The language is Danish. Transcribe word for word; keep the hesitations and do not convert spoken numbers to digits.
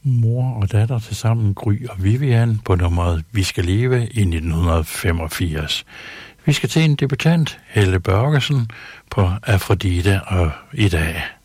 mor og datter til sammen, Gry og Vivian, på nummeret Vi skal leve i nitten femogfirs. Vi skal til en debutant, Helle Børgesen, på Afrodite og i dag.